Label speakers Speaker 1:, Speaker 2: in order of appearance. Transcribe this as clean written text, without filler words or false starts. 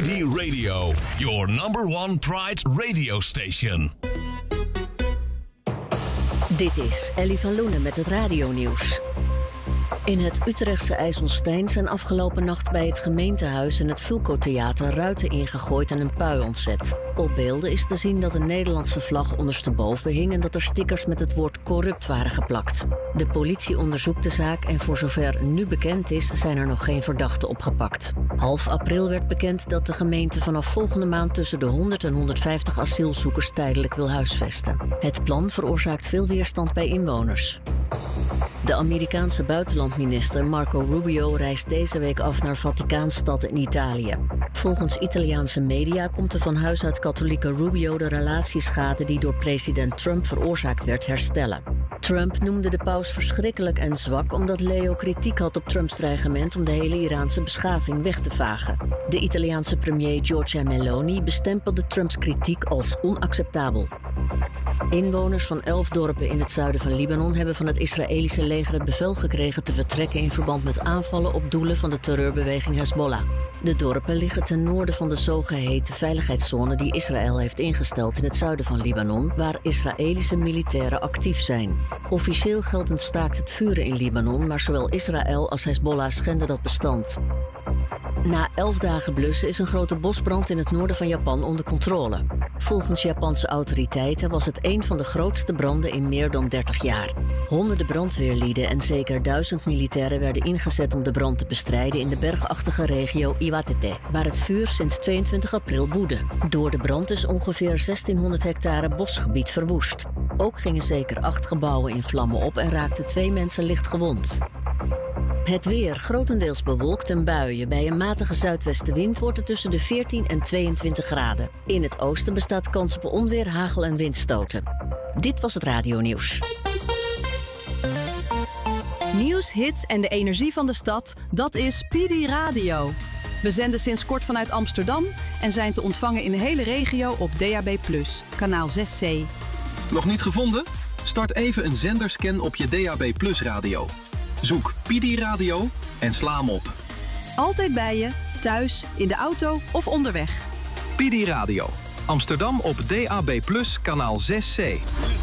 Speaker 1: PD Radio, your number one Pride radio station.
Speaker 2: Dit is Ellie van Loenen met het radionieuws. In het Utrechtse IJsselstein zijn afgelopen nacht bij het gemeentehuis en het Fulco-theater ruiten ingegooid en een pui ontzet. Op beelden is te zien dat een Nederlandse vlag ondersteboven hing en dat er stickers met het woord corrupt waren geplakt. De politie onderzoekt de zaak en voor zover nu bekend is, zijn er nog geen verdachten opgepakt. Half april werd bekend dat de gemeente vanaf volgende maand tussen de 100 en 150 asielzoekers tijdelijk wil huisvesten. Het plan veroorzaakt veel weerstand bij inwoners. De Amerikaanse buitenlandminister Marco Rubio reist deze week af naar Vaticaanstad in Italië. Volgens Italiaanse media komt de van huis uit katholieke Rubio de relatieschade die door president Trump veroorzaakt werd herstellen. Trump noemde de paus verschrikkelijk en zwak omdat Leo kritiek had op Trumps dreigement om de hele Iraanse beschaving weg te vagen. De Italiaanse premier Giorgia Meloni bestempelde Trumps kritiek als onacceptabel. Inwoners van 11 dorpen in het zuiden van Libanon hebben van het Israëlische leger het bevel gekregen te vertrekken in verband met aanvallen op doelen van de terreurbeweging Hezbollah. De dorpen liggen ten noorden van de zogeheten veiligheidszone die Israël heeft ingesteld in het zuiden van Libanon, waar Israëlische militairen actief zijn. Officieel geldt een staakt het vuren in Libanon, maar zowel Israël als Hezbollah schenden dat bestand. Na 11 dagen blussen is een grote bosbrand in het noorden van Japan onder controle. Volgens Japanse autoriteiten was het een van de grootste branden in meer dan 30 jaar. Honderden brandweerlieden en zeker 1000 militairen werden ingezet om de brand te bestrijden in de bergachtige regio Iwatete, waar het vuur sinds 22 april woedde. Door de brand is ongeveer 1600 hectare bosgebied verwoest. Ook gingen zeker 8 gebouwen in vlammen op en raakten 2 mensen licht gewond. Het weer grotendeels bewolkt en buien. Bij een matige zuidwestenwind wordt het tussen de 14 en 22 graden. In het oosten bestaat kans op onweer, hagel en windstoten. Dit was het radionieuws.
Speaker 3: Nieuws, hits en de energie van de stad, dat is PD Radio. We zenden sinds kort vanuit Amsterdam en zijn te ontvangen in de hele regio op DAB+, kanaal 6C.
Speaker 4: Nog niet gevonden? Start even een zenderscan op je DAB+ radio. Zoek PD Radio en sla hem op.
Speaker 3: Altijd bij je, thuis, in de auto of onderweg.
Speaker 4: PD Radio. Amsterdam op DAB+, kanaal 6C.